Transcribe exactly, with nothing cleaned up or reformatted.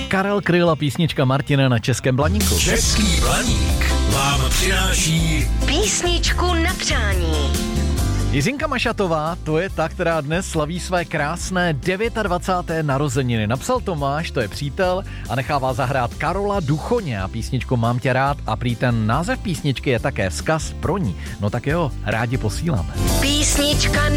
Karel Kryl a písnička Martina na Českém Blaníku. Český Blaník vám přináší písničku na přání. Jiřinka Mašatová, to je ta, která dnes slaví své krásné dvacáté deváté narozeniny. Napsal Tomáš, to je přítel, a nechává zahrát Karola Duchoně a písničku Mám tě rád, a prý ten název písničky je také vzkaz pro ní. No tak jo, rádi posíláme. Písnička